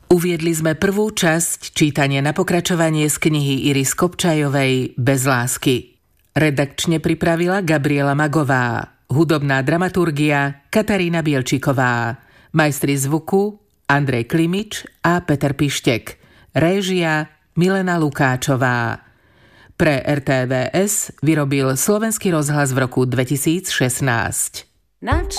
Uviedli sme prvú časť čítania na pokračovanie z knihy Iris Kopčajovej Bez lásky. Redakčne pripravila Gabriela Magová, hudobná dramaturgia Katarína Bielčiková, majstri zvuku Andrej Klimič a Peter Pištek, réžia Milena Lukáčová. Pre RTVS vyrobil Slovenský rozhlas v roku 2016.